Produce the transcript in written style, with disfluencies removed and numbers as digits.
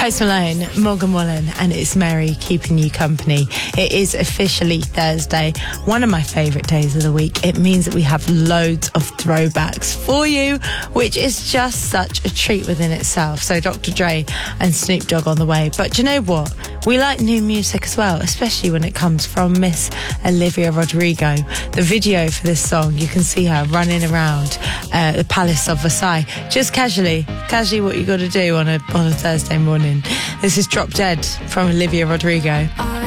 Post Malone, Morgan Wallen, and It's Mary keeping you company. It is officially Thursday, one of my favourite days of the week. It means that we have loads of throwbacks for you, which is just such a treat within itself. So Dr. Dre and Snoop Dogg on the way. But do you know what? We like new music as well, especially when it comes from Miss Olivia Rodrigo. The video for this song, you can see her running around the Palace of Versailles, just casually what you got to do on a Thursday morning. This is Drop Dead from Olivia Rodrigo.